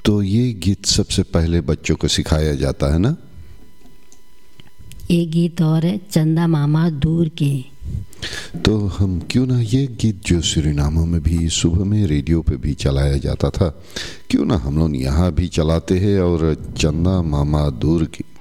तो ये गीत सबसे पहले बच्चों को सिखाया जाता है ना। एक गीत और है, चंदा मामा दूर के। तो हम क्यों ना ये गीत जो सूरीनाम में भी सुबह में रेडियो पे भी चलाया जाता था, क्यों ना हम लोग यहाँ भी चलाते हैं और चंदा मामा दूर की